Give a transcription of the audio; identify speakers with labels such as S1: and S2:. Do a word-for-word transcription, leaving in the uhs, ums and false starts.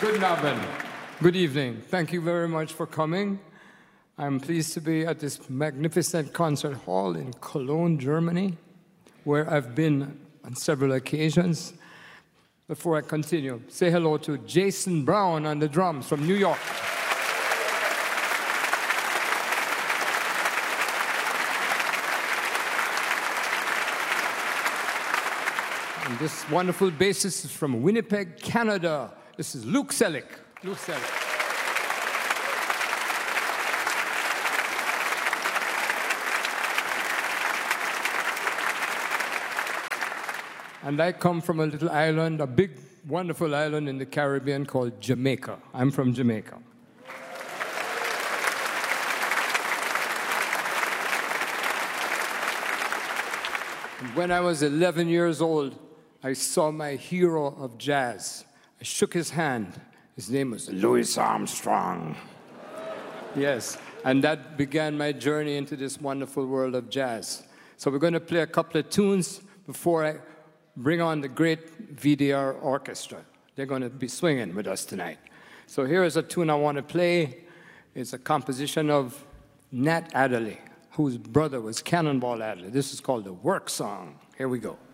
S1: Good Abend. Good evening. Thank you very much for coming. I'm pleased to be at this magnificent concert hall in Cologne, Germany, where I've been on several occasions. Before I continue, say hello to Jason Brown on the drums from New York. And this wonderful bassist is from Winnipeg, Canada. This is Luke Selick. Luke Selick. And I come from a little island, a big, wonderful island in the Caribbean called Jamaica. I'm from Jamaica. And when I was eleven years old, I saw my hero of jazz. I shook his hand. His name was Louis Armstrong. Yes, and that began my journey into this wonderful world of jazz. So we're going to play a couple of tunes before I bring on the great V D R Orchestra. They're going to be swinging with us tonight. So here is a tune I want to play. It's a composition of Nat Adderley, whose brother was Cannonball Adderley. This is called the Work Song. Here we go.